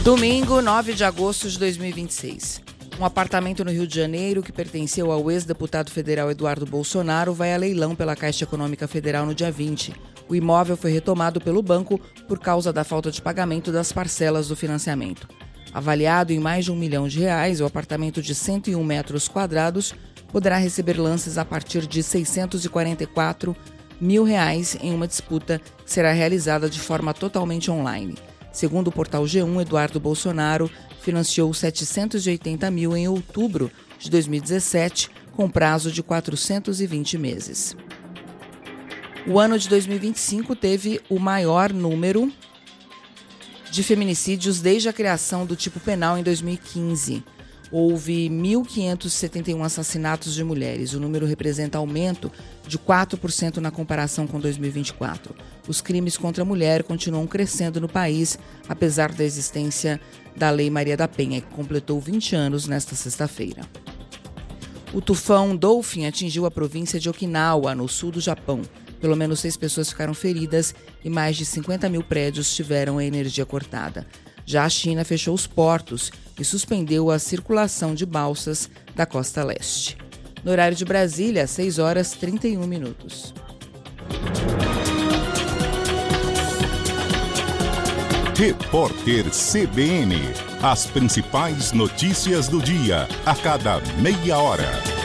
Domingo, 9 de agosto de 2026. Um apartamento no Rio de Janeiro que pertenceu ao ex-deputado federal Eduardo Bolsonaro vai a leilão pela Caixa Econômica Federal no dia 20. O imóvel foi retomado pelo banco por causa da falta de pagamento das parcelas do financiamento. Avaliado em mais de R$1 milhão, o apartamento de 101 metros quadrados poderá receber lances a partir de R$ 644 mil em uma disputa que será realizada de forma totalmente online. Segundo o portal G1, Eduardo Bolsonaro financiou 780 mil em outubro de 2017, com prazo de 420 meses. O ano de 2025 teve o maior número de feminicídios desde a criação do tipo penal em 2015. Houve 1.571 assassinatos de mulheres. O número representa aumento de 4% na comparação com 2024. Os crimes contra a mulher continuam crescendo no país, apesar da existência da Lei Maria da Penha, que completou 20 anos nesta sexta-feira. O tufão Dolphin atingiu a província de Okinawa, no sul do Japão. Pelo menos 6 pessoas ficaram feridas e mais de 50 mil prédios tiveram a energia cortada. Já a China fechou os portos e suspendeu a circulação de balsas da costa leste. No horário de Brasília, 6h31. Repórter CBN. As principais notícias do dia, a cada meia hora.